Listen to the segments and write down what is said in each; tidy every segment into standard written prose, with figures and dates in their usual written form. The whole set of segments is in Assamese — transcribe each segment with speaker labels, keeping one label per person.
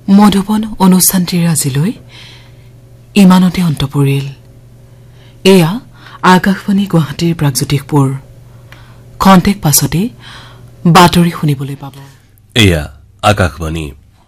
Speaker 1: মধুবন অনুষ্ঠানটিৰ আজিলৈ ইমানতে অন্ত পৰিল। এয়া আকাশবাণী গুৱাহাটীৰ প্ৰাগজ্যোতিষপুৰ। খন্তেক পাছতে বাতৰি শুনিবলৈ পাব।
Speaker 2: এয়া আকাশবাণী।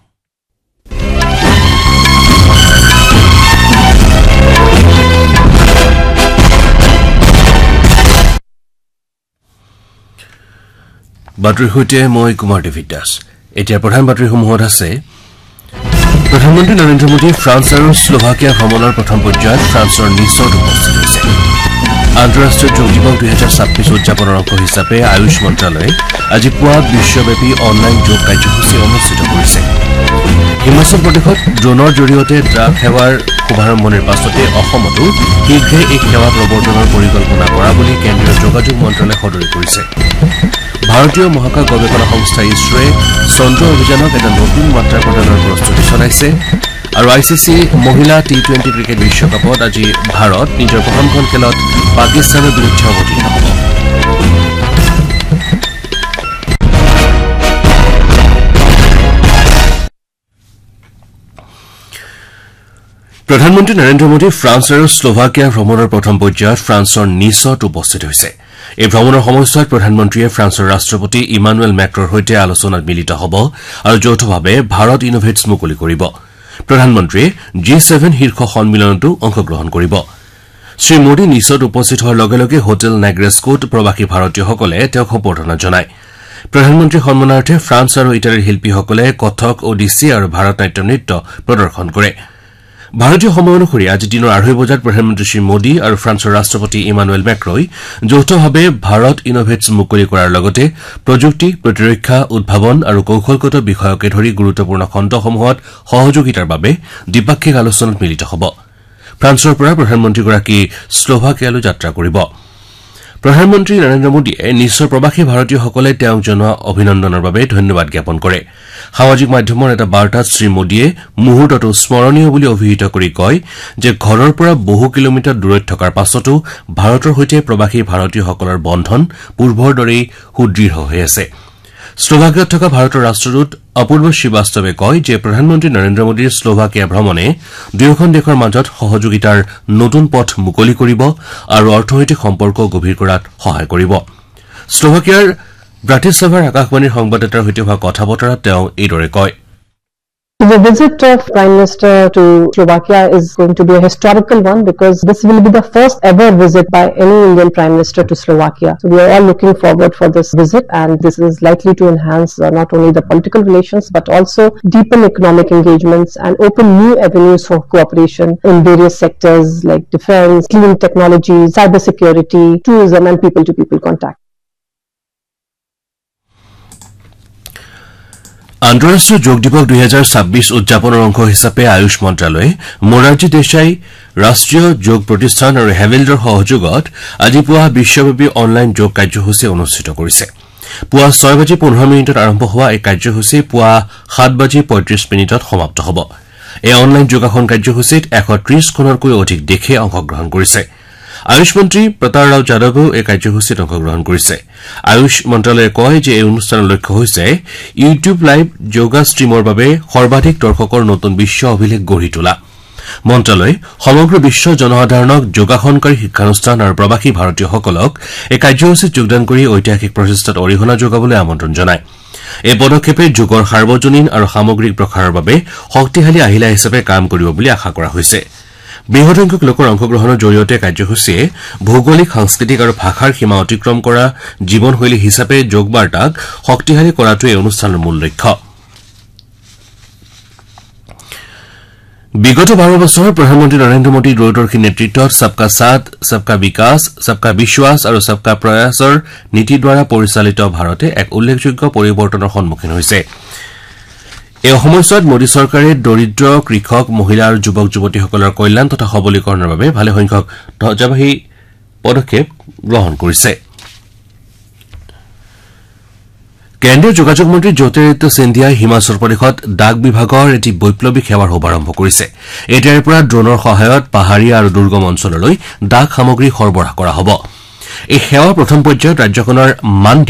Speaker 2: বাতৰিৰ সৈতে মই কুমাৰ দেৱিত দাস। এতিয়া প্ৰধান বাতৰিসমূহত আছে প্ৰধানমন্ত্ৰী নৰেন্দ্ৰ মোদী ফ্ৰান্স আৰু শ্লোভাকিয়া ভ্ৰমণৰ প্ৰথম পৰ্যায়ত ফ্ৰান্সৰ নিচত উপস্থিত হৈছে। আন্তঃৰাষ্ট্ৰীয় যোগ দিৱস 2026 উদযাপনৰ অংশ হিচাপে আয়ুষ মন্ত্ৰালয়ে আজি পুৱা বিশ্বব্যাপী অনলাইন যোগ কাৰ্যসূচী অনুষ্ঠিত কৰিছে। হিমাচল প্ৰদেশত ড্ৰোনৰ জৰিয়তে ড্ৰাগ সেৱাৰ শুভাৰম্ভণিৰ পাছতে অসমতো শীঘ্ৰে এই সেৱা প্ৰৱৰ্তনৰ পৰিকল্পনা কৰা বুলি কেন্দ্ৰীয় যোগাযোগ মন্ত্ৰালয়ে সদৰি কৰিছে। ভাৰতীয় মহাকাশ গৱেষণা সংস্থা ইছৰোৱে চন্দ্ৰ অভিযানক এটা নতুন মাত্ৰা প্ৰদানৰ প্ৰস্তুতি চলাইছে। আৰু ICC মহিলা T20 ক্ৰিকেট বিশ্বকাপত আজি ভাৰত নিজৰ প্ৰথমখন খেলত পাকিস্তানৰ বিৰুদ্ধে অৱতীৰ্ণ হ'ব। প্ৰধানমন্ত্ৰী নৰেন্দ্ৰ মোদী ফ্ৰান্স আৰু শ্লোভাকিয়া ভ্ৰমণৰ প্ৰথম পৰ্যায়ত ফ্ৰান্সৰ নিচত উপস্থিত হৈছে। এই ভ্ৰমণৰ সময়ছোৱাত প্ৰধানমন্ত্ৰীয়ে ফ্ৰান্সৰ ৰাষ্ট্ৰপতি ইমানুৱেল মেক্ৰৰ সৈতে আলোচনাত মিলিত হ'ব আৰু যৌথভাৱে ভাৰত ইনোভেটছ মুকলি কৰিব। প্ৰধানমন্ত্ৰীয়ে G7 শীৰ্ষ সন্মিলনতো অংশগ্ৰহণ কৰিব। শ্ৰীমোদী নিচত উপস্থিত হোৱাৰ লগে লগে হোটেল নেগ্ৰেস্কোত প্ৰৱাসী ভাৰতীয়সকলে তেওঁক সম্বৰ্ধনা জনায়। প্ৰধানমন্ত্ৰীৰ সন্মানাৰ্থে ফ্ৰান্স আৰু ইটালীৰ শিল্পীসকলে কথক ওডিচী আৰু ভাৰত নাট্য নৃত্য প্ৰদৰ্শন কৰে। ভাৰতীয় সময় অনুসৰি আজি দিনৰ 2:30 বজাত প্ৰধানমন্ত্ৰী শ্ৰী মোদী আৰু ফ্ৰান্সৰ ৰাষ্ট্ৰপতি ইমানুৱেল মেক্ৰই যৌথভাৱে ভাৰত ইনোভেটছ মুকলি কৰাৰ লগতে প্ৰযুক্তি, প্ৰতিৰক্ষা, উদ্ভাৱন আৰু কৌশলগত বিষয়কে ধৰি গুৰুত্বপূৰ্ণ খণ্ডসমূহত সহযোগিতাৰ বাবে দ্বিপাক্ষিক আলোচনাত মিলিত হ'ব। ফ্ৰান্সৰ পৰা প্ৰধানমন্ত্ৰীগৰাকী শ্লোভাকিয়ালৈ যাত্ৰা কৰিব। প্ৰধানমন্ত্ৰী নৰেন্দ্ৰ মোদীয়ে নিশ্চয় প্ৰৱাসী ভাৰতীয়সকলে তেওঁক জনোৱা অভিনন্দনৰ বাবে ধন্যবাদ জ্ঞাপন কৰে। সামাজিক মাধ্যমৰ এটা বাৰ্তাত শ্ৰীমোদীয়ে মুহূৰ্তটো স্মৰণীয় বুলি অভিহিত কৰি কয় যে ঘৰৰ পৰা বহু কিলোমিটাৰ দূৰত থকাৰ পাছতো ভাৰতৰ সৈতে প্ৰৱাসী ভাৰতীয়সকলৰ বন্ধন পূৰ্বৰ দৰেই সুদৃঢ় হৈ আছে। শ্লোভাকিয়াত থকা ভাৰতৰ ৰাষ্ট্ৰদূত অপূৰ্ব শ্ৰীবাস্তৱে কয় যে প্ৰধানমন্ত্ৰী নৰেন্দ্ৰ মোদীৰ শ্লোভাকিয়া ভ্ৰমণে দুয়োখন দেশৰ মাজত সহযোগিতাৰ নতুন পথ মুকলি কৰিব আৰু অৰ্থনৈতিক সম্পৰ্ক গভীৰ কৰাত সহায় কৰিব। শ্লোভাকিয়াৰ ব্ৰাটিস্লাভাৰ আকাশবাণীৰ সংবাদদাতাৰ সৈতে হোৱা কথা বতৰাত তেওঁ এইদৰে কয়।
Speaker 3: The visit of Prime Minister to Slovakia is going to be a historical one because this will be the first ever visit by any Indian Prime Minister to Slovakia. So we are all looking forward for this visit, and this is likely to enhance not only the political relations but also deepen economic engagements and open new avenues for cooperation in various sectors like defense, clean technology, cybersecurity, tourism and people-to-people contact.
Speaker 2: আন্তঃৰাষ্ট্ৰীয় যোগ দিৱস 2026 উদযাপনৰ অংশ হিচাপে আয়ুষ মন্ত্ৰালয়ে মোৰাৰজী দেশাই ৰাষ্ট্ৰীয় যোগ প্ৰতিষ্ঠান আৰু হেভেলডৰ সহযোগত আজি পুৱা বিশ্বব্যাপী অনলাইন যোগ কাৰ্যসূচী অনুষ্ঠিত কৰিছে। পুৱা 6:15 আৰম্ভ হোৱা এই কাৰ্যসূচী পুৱা 7:35 সমাপ্ত হ'ব। এই অনলাইন যোগাসন কাৰ্যসূচীত 130খনতকৈ অধিক দেশে অংশগ্ৰহণ কৰিছে। আয়ুষ মন্ত্ৰী প্ৰতাপ ৰাও যাদৱেও এই কাৰ্যসূচীত অংশগ্ৰহণ কৰিছে। আয়ুষ মন্ত্ৰালয়ে কয় যে এই অনুষ্ঠানৰ লক্ষ্য হৈছে ইউটিউব লাইভ যোগা ষ্ট্ৰীমৰ বাবে সৰ্বাধিক দৰ্শকৰ নতুন বিশ্ব অভিলেখ গঢ়ি তোলা। মন্ত্ৰালয়ে সমগ্ৰ বিশ্বৰ জনসাধাৰণক যোগাসনকাৰী শিক্ষানুষ্ঠান আৰু প্ৰৱাসী ভাৰতীয়সকলক এই কাৰ্যসূচীত যোগদান কৰি ঐতিহাসিক প্ৰচেষ্টাত অৰিহণা যোগাবলৈ আমন্ত্ৰণ জনায়। এই পদক্ষেপে যোগৰ সাৰ্বজনীন আৰু সামগ্ৰিক প্ৰসাৰৰ বাবে শক্তিশালী আহিলা হিচাপে কাম কৰিব বুলি আশা কৰা হৈছে। বৃহৎ সংখ্যক লোকৰ অংশগ্ৰহণৰ জৰিয়তে কাৰ্যসূচীয়ে ভৌগোলিক, সাংস্কৃতিক আৰু ভাষাৰ সীমা অতিক্ৰম কৰা জীৱনশৈলী হিচাপে যোগ বাৰ্তাক শক্তিশালী কৰাটোৱে এই অনুষ্ঠানৰ মূল লক্ষ্য। বিগত 12 বছৰ প্ৰধানমন্ত্ৰী নৰেন্দ্ৰ মোদীৰ দূৰদৰ্শী নেতৃত্বত সবকা সাথ, সবকা বিকাশ, সবকা বিশ্বাস আৰু সবকা প্ৰয়াসৰ নীতিৰ দ্বাৰা পৰিচালিত ভাৰতে এক উল্লেখযোগ্য পৰিৱৰ্তনৰ সন্মুখীন হৈছে। এই সময়ছোৱাত মোদী চৰকাৰে দৰিদ্ৰ, কৃষক, মহিলা আৰু যুৱক যুৱতীসকলৰ কল্যাণ তথা সবলীকৰণৰ বাবে ভালেসংখ্যক ধ্বজাবাহী পদক্ষেপ গ্ৰহণ কৰিছে। কেন্দ্ৰীয় যোগাযোগ মন্ত্ৰী জ্যোতিৰাদিত্য সিন্ধিয়াই হিমাচল প্ৰদেশত ডাক বিভাগৰ এটি বৈপ্লৱিক সেৱাৰ শুভাৰম্ভ কৰিছে। এতিয়াৰে পৰা ড্ৰোনৰ সহায়ত পাহাৰীয়া আৰু দুৰ্গম অঞ্চললৈ ডাক সামগ্ৰী সৰবৰাহ কৰা হ'ব। এই সেৱাৰ প্ৰথম পৰ্যায়ত ৰাজ্যখনৰ মান